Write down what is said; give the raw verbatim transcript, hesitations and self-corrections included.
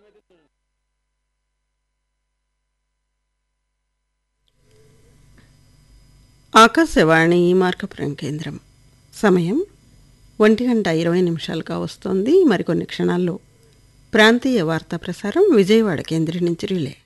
ఆకాశవాణి మార్కపురం కేంద్రం. సమయం ఒంటి గంట ఇరవై నిమిషాలుగా వస్తోంది. మరికొన్ని క్షణాల్లో ప్రాంతీయ వార్తా ప్రసారం విజయవాడ కేంద్రం నుంచి రిలే.